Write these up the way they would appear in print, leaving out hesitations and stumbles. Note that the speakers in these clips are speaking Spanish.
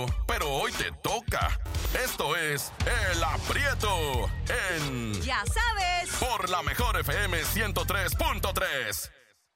Pero hoy te toca. Esto es El Aprieto en... Ya sabes. Por la Mejor FM 103.3.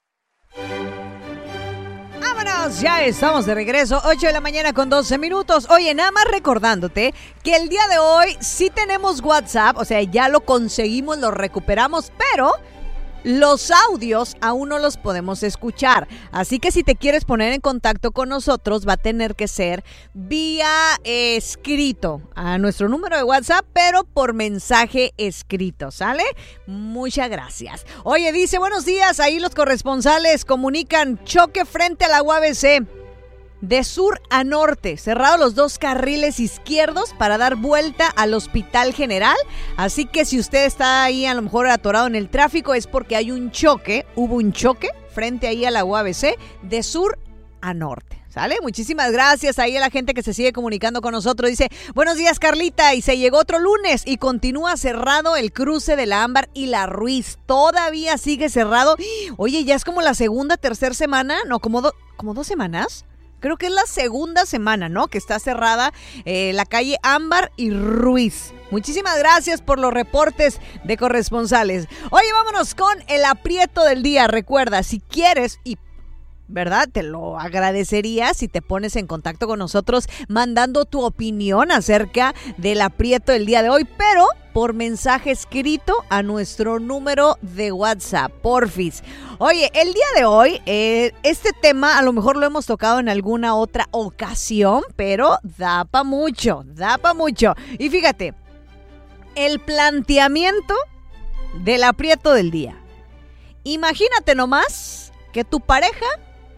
¡Vámonos! Ya estamos de regreso, 8 de la mañana con 12 minutos. Oye, nada más recordándote que el día de hoy sí tenemos WhatsApp, o sea, ya lo conseguimos, lo recuperamos, pero los audios aún no los podemos escuchar. Así que si te quieres poner en contacto con nosotros, va a tener que ser vía escrito a nuestro número de WhatsApp, pero por mensaje escrito, ¿sale? Muchas gracias. Oye, dice, buenos días, ahí los corresponsales comunican choque frente a la UABC. De sur a norte, cerrados los dos carriles izquierdos para dar vuelta al Hospital General. Así que si usted está ahí a lo mejor atorado en el tráfico es porque hay un choque, hubo un choque frente ahí a la UABC de sur a norte. ¿Sale? Muchísimas gracias ahí a la gente que se sigue comunicando con nosotros. Dice, buenos días Carlita, y se llegó otro lunes y continúa cerrado el cruce de la Ámbar y la Ruiz. Todavía sigue cerrado. Oye, ya es como la segunda, tercera semana, no, como 2 semanas. Creo que es la segunda semana, ¿no? Que está cerrada la calle Ámbar y Ruiz. Muchísimas gracias por los reportes de corresponsales. Oye, vámonos con el aprieto del día. Recuerda, si quieres y ¿verdad? Te lo agradecería si te pones en contacto con nosotros mandando tu opinión acerca del aprieto del día de hoy, pero por mensaje escrito a nuestro número de WhatsApp, porfis. Oye, el día de hoy, este tema a lo mejor lo hemos tocado en alguna otra ocasión, pero da pa' mucho. Y fíjate, el planteamiento del aprieto del día. Imagínate nomás que tu pareja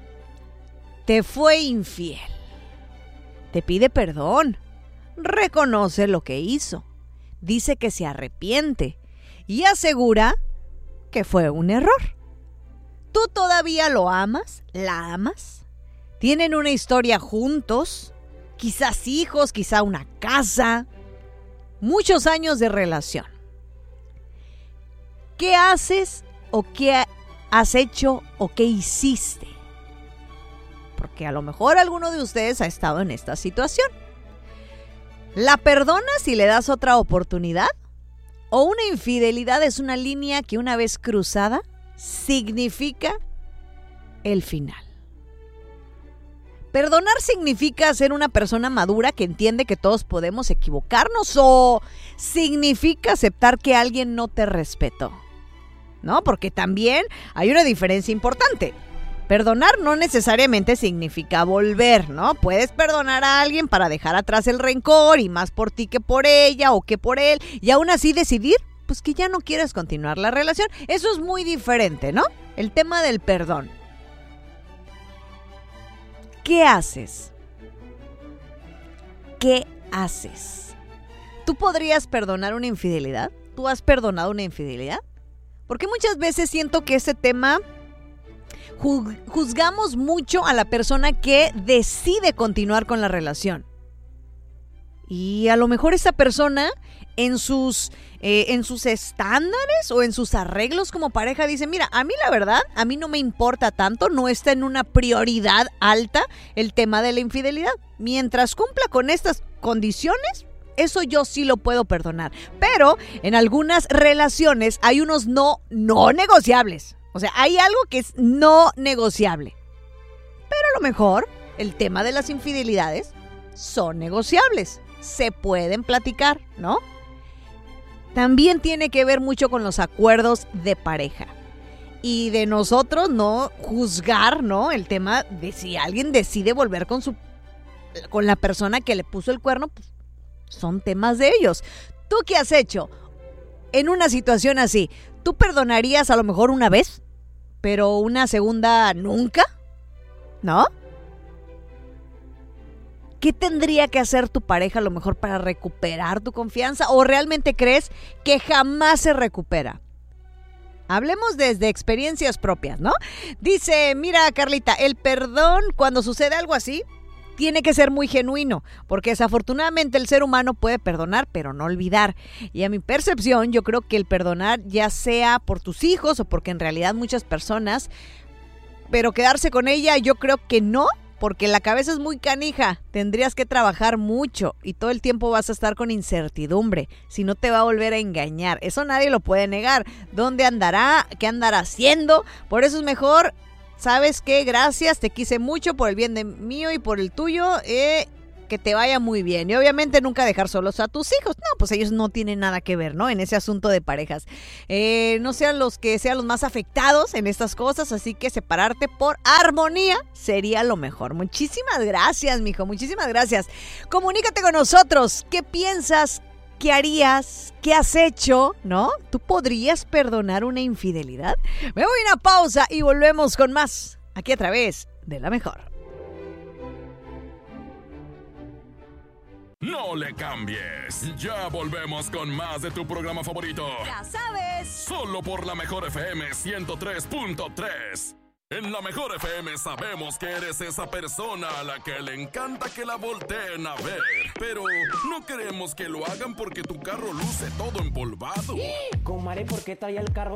te fue infiel, te pide perdón, reconoce lo que hizo, dice que se arrepiente y asegura que fue un error. ¿Tú todavía lo amas? ¿La amas? ¿Tienen una historia juntos? Quizás hijos, quizá una casa, muchos años de relación. ¿Qué haces o qué has hecho o qué hiciste? Porque a lo mejor alguno de ustedes ha estado en esta situación. ¿La perdonas y le das otra oportunidad? ¿O una infidelidad es una línea que una vez cruzada significa el final? ¿Perdonar significa ser una persona madura que entiende que todos podemos equivocarnos? ¿O significa aceptar que alguien no te respetó? ¿No? Porque también hay una diferencia importante. Perdonar no necesariamente significa volver, ¿no? Puedes perdonar a alguien para dejar atrás el rencor y más por ti que por ella o que por él y aún así decidir, pues que ya no quieres continuar la relación. Eso es muy diferente, ¿no? El tema del perdón. ¿Qué haces? ¿Qué haces? ¿Tú podrías perdonar una infidelidad? ¿Tú has perdonado una infidelidad? Porque muchas veces siento que ese tema juzgamos mucho a la persona que decide continuar con la relación. Y a lo mejor esa persona en sus estándares o en sus arreglos como pareja dice, mira, a mí la verdad, a mí no me importa tanto, no está en una prioridad alta el tema de la infidelidad. Mientras cumpla con estas condiciones, eso yo sí lo puedo perdonar. Pero en algunas relaciones hay unos no negociables. O sea, hay algo que es no negociable. Pero a lo mejor el tema de las infidelidades son negociables. Se pueden platicar, ¿no? También tiene que ver mucho con los acuerdos de pareja. Y de nosotros no juzgar, ¿no? El tema de si alguien decide volver con la persona que le puso el cuerno, pues son temas de ellos. ¿Tú qué has hecho en una situación así? ¿Tú perdonarías a lo mejor una vez, pero una segunda nunca? ¿No? ¿Qué tendría que hacer tu pareja a lo mejor para recuperar tu confianza? ¿O realmente crees que jamás se recupera? Hablemos desde experiencias propias, ¿no? Dice, mira Carlita, el perdón cuando sucede algo así tiene que ser muy genuino, porque desafortunadamente el ser humano puede perdonar, pero no olvidar. Y a mi percepción, yo creo que el perdonar, ya sea por tus hijos o porque en realidad muchas personas, pero quedarse con ella, yo creo que no, porque la cabeza es muy canija, tendrías que trabajar mucho y todo el tiempo vas a estar con incertidumbre, si no te va a volver a engañar, eso nadie lo puede negar. ¿Dónde andará? ¿Qué andará haciendo? Por eso es mejor, ¿sabes qué? Gracias, te quise mucho por el bien de mío y por el tuyo, que te vaya muy bien. Y obviamente nunca dejar solos a tus hijos. No, pues ellos no tienen nada que ver, ¿no? En ese asunto de parejas. No sean los que sean los más afectados en estas cosas, así que separarte por armonía sería lo mejor. Muchísimas gracias, mijo, muchísimas gracias. Comunícate con nosotros. ¿Qué piensas? ¿Qué harías? ¿Qué has hecho? ¿No? ¿Tú podrías perdonar una infidelidad? Me voy a una pausa y volvemos con más aquí a través de La Mejor. No le cambies. Ya volvemos con más de tu programa favorito. Ya sabes. Solo por La Mejor FM 103.3. En La Mejor FM sabemos que eres esa persona a la que le encanta que la volteen a ver. Pero no queremos que lo hagan porque tu carro luce todo empolvado. Comadre, ¿por qué traía el carro